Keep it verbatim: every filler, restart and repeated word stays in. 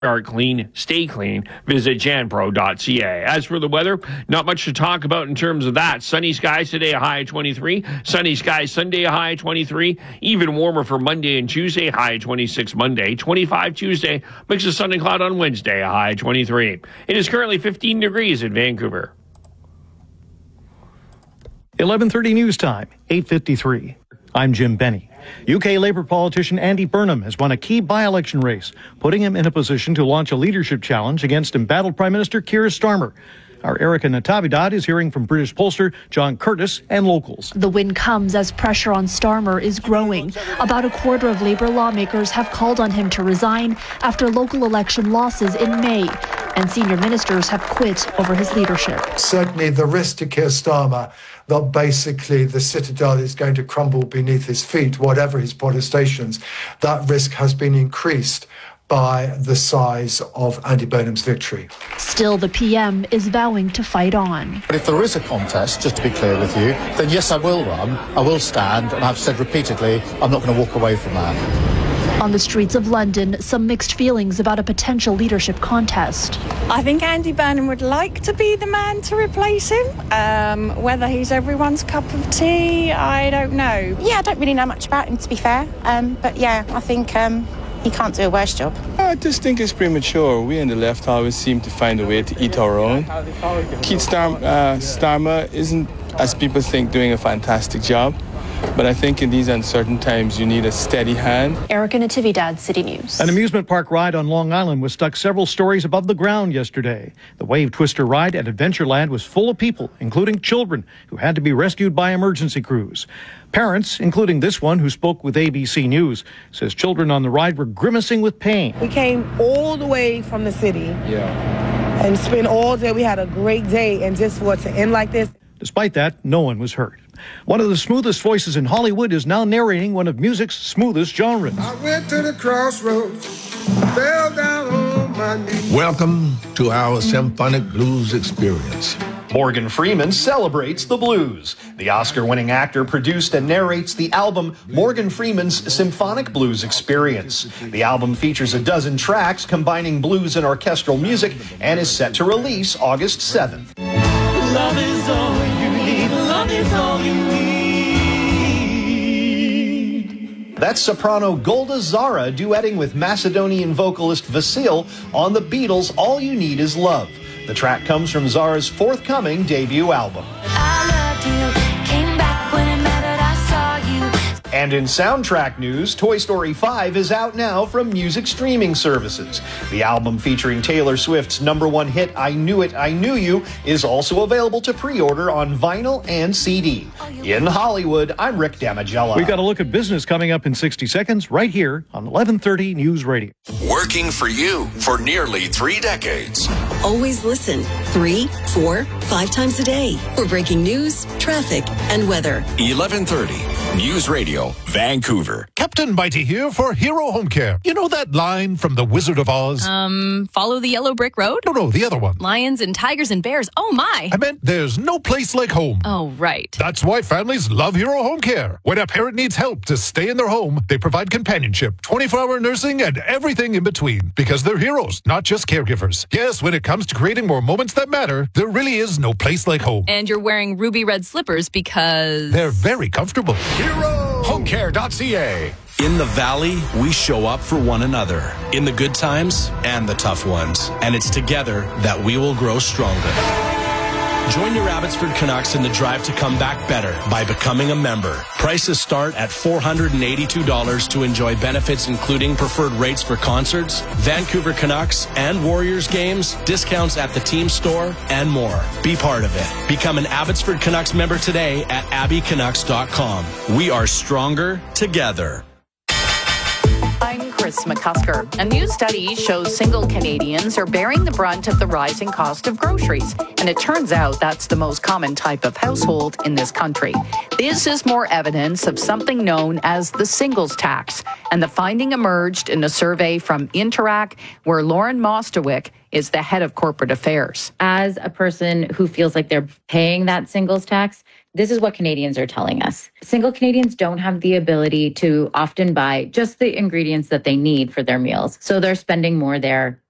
Start clean, stay clean. Visit janpro dot c a. As for the weather, not much to talk about in terms of that. Sunny skies today, a high of twenty-three. Sunny skies Sunday, a high of twenty-three. Even warmer for Monday and Tuesday, high of twenty-six Monday. twenty-five Tuesday, mix of sun and cloud on Wednesday, a high of twenty-three. It is currently fifteen degrees in Vancouver. eleven thirty news time, eight fifty-three. I'm Jim Benny. U K Labour politician Andy Burnham has won a key by-election race, putting him in a position to launch a leadership challenge against embattled Prime Minister Keir Starmer. Our Erica Natividad is hearing from British pollster John Curtis and locals. The win comes as pressure on Starmer is growing. About a quarter of Labour lawmakers have called on him to resign after local election losses in May, and senior ministers have quit over his leadership. Certainly the risk to Keir Starmer that basically the citadel is going to crumble beneath his feet, whatever his protestations, that risk has been increased by the size of Andy Burnham's victory. Still, the P M is vowing to fight on. But if there is a contest, just to be clear with you, then yes, I will run, I will stand, and I've said repeatedly, I'm not going to walk away from that. On the streets of London, some mixed feelings about a potential leadership contest. I think Andy Burnham would like to be the man to replace him. Um, whether he's everyone's cup of tea, I don't know. Yeah, I don't really know much about him, to be fair. Um, but yeah, I think um, he can't do a worse job. I just think it's premature. We in the left always seem to find a way to eat our own. Keir Star- uh, Starmer isn't, as people think, doing a fantastic job. But I think in these uncertain times, you need a steady hand. Erica Natividad, City News. An amusement park ride on Long Island was stuck several stories above the ground yesterday. The Wave Twister ride at Adventureland was full of people, including children, who had to be rescued by emergency crews. Parents, including this one who spoke with A B C News, says children on the ride were grimacing with pain. We came all the way from the city Yeah. and spent all day. We had a great day, and just for it to end like this. Despite that, no one was hurt. One of the smoothest voices in Hollywood is now narrating one of music's smoothest genres. I went to the crossroads, fell down on my knees. Welcome to our symphonic blues experience. Morgan Freeman celebrates the blues. The Oscar-winning actor produced and narrates the album Morgan Freeman's Symphonic Blues Experience. The album features a dozen tracks combining blues and orchestral music and is set to release August seventh. Love is all you need. Love is all you need. That's soprano Golda Zara duetting with Macedonian vocalist Vasil on the Beatles' All You Need Is Love. The track comes from Zara's forthcoming debut album. I loved you, came back when it mattered, I saw you. And in soundtrack news, Toy Story five is out now from music streaming services. The album featuring Taylor Swift's number one hit, I Knew It, I Knew You, is also available to pre-order on vinyl and C D. In Hollywood, I'm Rick Damagella. We've got a look at business coming up in sixty seconds right here on eleven thirty News Radio. Working for you for nearly three decades. Always listen three, four, five times a day for breaking news, traffic, and weather. eleven thirty News Radio, Vancouver. Captain Mighty here for Hero Home Care. You know that line from The Wizard of Oz? Um, follow the yellow brick road? No, no, the other one. Lions and tigers and bears. Oh, my. I meant there's no place like home. Oh, right. That's why families love Hero Home Care. When a parent needs help to stay in their home, they provide companionship, twenty-four hour nursing, and everything in between. Because they're heroes, not just caregivers. Yes, when it comes to creating more moments that matter, there really is no place like home. And you're wearing ruby red slippers because... they're very comfortable. Hero Home Care dot C A. In the Valley, we show up for one another, in the good times and the tough ones. And it's together that we will grow stronger. Join your Abbotsford Canucks in the drive to come back better by becoming a member. Prices start at four hundred eighty-two dollars to enjoy benefits including preferred rates for concerts, Vancouver Canucks and Warriors games, discounts at the team store, and more. Be part of it. Become an Abbotsford Canucks member today at abby canucks dot com. We are stronger together. I'm Chris McCusker. A new study shows single Canadians are bearing the brunt of the rising cost of groceries. And it turns out that's the most common type of household in this country. This is more evidence of something known as the singles tax. And the finding emerged in a survey from Interac, where Lauren Mostowick is the head of corporate affairs. As a person who feels like they're paying that singles tax, this is what Canadians are telling us. Single Canadians don't have the ability to often buy just the ingredients that they need for their meals. So they're spending more there